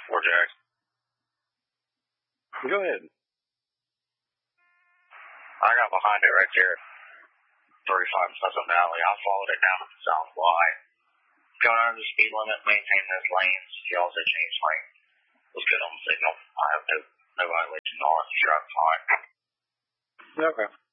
4 Jack. Go ahead. I got behind it right there. 35 Pleasant Valley. I followed it down to the south line. Going under the speed limit, maintain those lanes. He also changed lane. Was good on the signal. I have no violation on it. You drive fine. Okay.